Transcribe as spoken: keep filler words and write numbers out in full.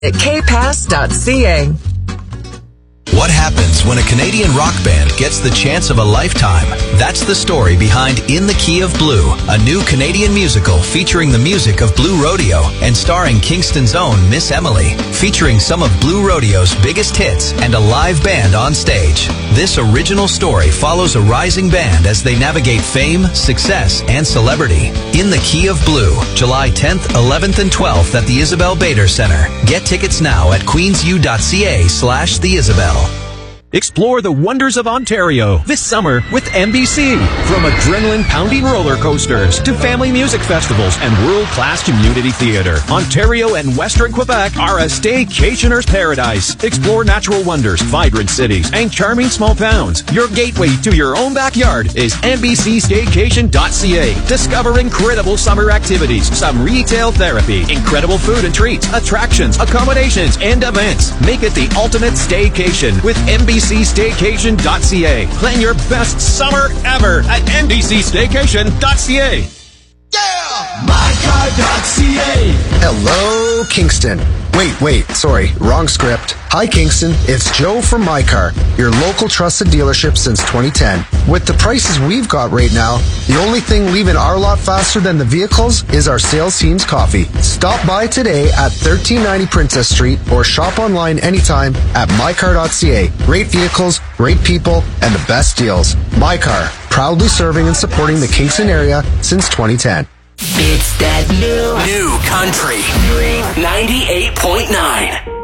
at k pass dot c a. What happens when a Canadian rock band gets the chance of a lifetime? That's the story behind In the Key of Blue, a new Canadian musical featuring the music of Blue Rodeo and starring Kingston's own Miss Emily, featuring some of Blue Rodeo's biggest hits and a live band on stage. This original story follows a rising band as they navigate fame, success, and celebrity. In the Key of Blue, July tenth, eleventh, and twelfth at the Isabel Bader Center. Get tickets now at queensu.ca slash the Isabel. Explore the wonders of Ontario this summer with N B C. From adrenaline-pounding roller coasters to family music festivals and world-class community theater, Ontario and Western Quebec are a staycationer's paradise. Explore natural wonders, vibrant cities, and charming small towns. Your gateway to your own backyard is N B C staycation dot c a. Discover incredible summer activities, some retail therapy, incredible food and treats, attractions, accommodations, and events. Make it the ultimate staycation with N B C staycation dot c a. Plan your best summer ever at N B C staycation dot c a. Yeah! my car dot c a. Hello, Kingston. Wait, wait, sorry, wrong script. Hi, Kingston. It's Joe from MyCar, your local trusted dealership since twenty ten. With the prices we've got right now, the only thing leaving our lot faster than the vehicles is our sales team's coffee. Stop by today at thirteen ninety Princess Street or shop online anytime at my car dot c a. Great vehicles, great people, and the best deals. MyCar, proudly serving and supporting the Kingston area since twenty ten. It's that new, new country. ninety-eight point nine.